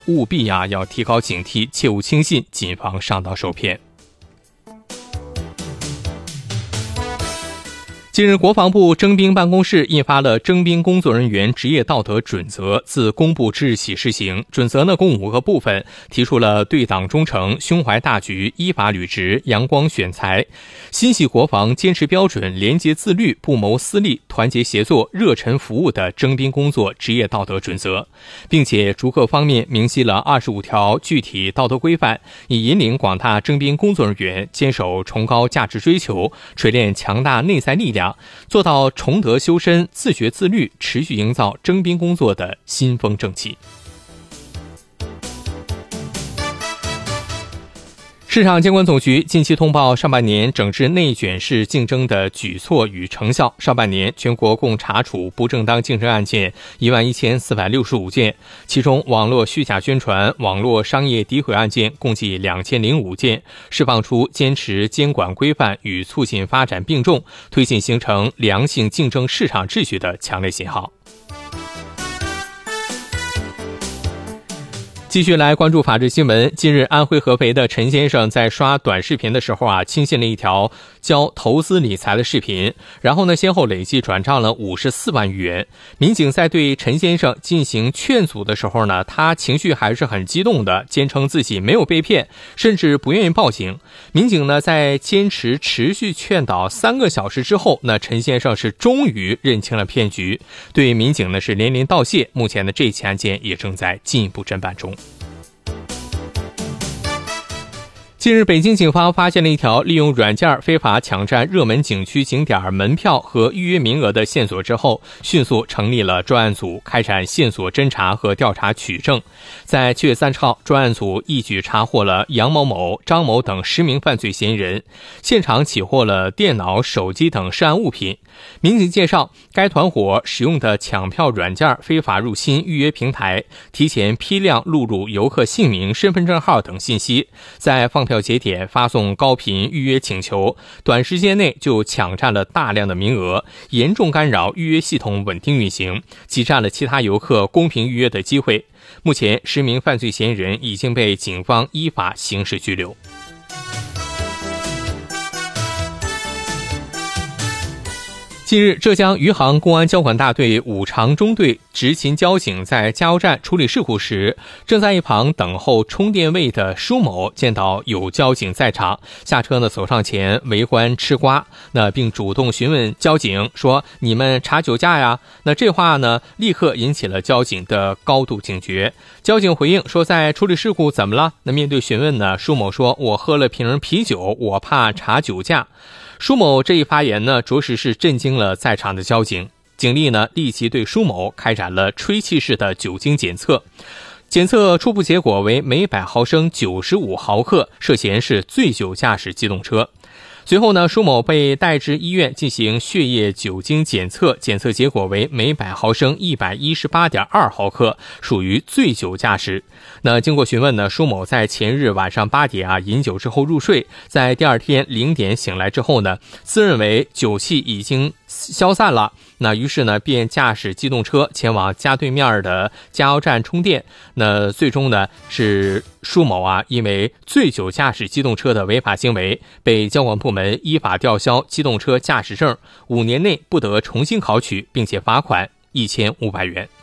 务必要提高警惕，切勿轻信，谨防上当受骗。近日，国防部征兵办公室印发了征兵工作人员职业道德准则，自公布之日起施行。准则呢共5个部分，提出了对党忠诚、胸怀大局、依法履职、阳光选才、心系国防、坚持标准、廉洁自律、不谋私利、团结协作、热忱服务的征兵工作职业道德准则，并且逐个方面明晰了25条具体道德规范，以引领广大征兵工作人员坚守崇高价值追求，锤炼强大内在力量，做到崇德修身、自觉自律，持续营造征兵工作的新风正气。市场监管总局近期通报上半年整治内卷式竞争的举措与成效。上半年全国共查处不正当竞争案件11465件，其中网络虚假宣传、网络商业诋毁案件共计2005件，释放出坚持监管规范与促进发展并重，推进形成良性竞争市场秩序的强烈信号。继续来关注法治新闻。近日，安徽合肥的陈先生在刷短视频的时候轻信了一条教投资理财的视频，然后先后累计转账了54万余元。民警在对陈先生进行劝阻的时候他情绪还是很激动的，坚称自己没有被骗，甚至不愿意报警。民警在坚持持续劝导3个小时之后，陈先生是终于认清了骗局，对民警是连连道谢。目前这起案件也正在进一步侦办中。近日，北京警方发现了一条利用软件非法抢占热门景区景点门票和预约名额的线索之后，迅速成立了专案组，开展线索侦查和调查取证。在7月30号，专案组一举查获了杨某某、张某等10名犯罪嫌疑人，现场起获了电脑、手机等涉案物品。民警介绍，该团伙使用的抢票软件非法入侵预约平台，提前批量录入游客姓名、身份证号等信息，在放票节点发送高频预约请求，短时间内就抢占了大量的名额，严重干扰预约系统稳定运行，挤占了其他游客公平预约的机会。目前10名犯罪嫌疑人已经被警方依法刑事拘留。近日，浙江余杭公安交管大队五常中队执勤交警在加油站处理事故时，正在一旁等候充电位的舒某见到有交警在场，下车走上前围观吃瓜，并主动询问交警说：“你们查酒驾呀？”这话立刻引起了交警的高度警觉。交警回应说：“在处理事故，怎么了？”面对询问舒某说：“我喝了瓶啤酒，我怕查酒驾。”舒某这一发言着实是震惊了在场的交警。警力立即对舒某开展了吹气式的酒精检测，检测初步结果为每100毫升95毫克，涉嫌是醉酒驾驶机动车。随后舒某被带至医院进行血液酒精检测，检测结果为每100毫升118.2毫克，属于醉酒驾驶。经过询问舒某在前日晚上8点饮酒之后入睡，在第二天0点醒来之后自认为酒气已经消散了，于是便驾驶机动车前往家对面的加油站充电。最终是舒某因为醉酒驾驶机动车的违法行为，被交管部门依法吊销机动车驾驶证，5年内不得重新考取，并且罚款1500元。